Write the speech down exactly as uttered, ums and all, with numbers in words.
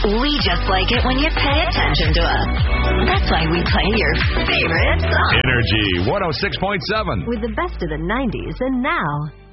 We just like it when you pay attention to us. That's why we play your favorite song. Energy one oh six point seven. With the best of the nineties and now.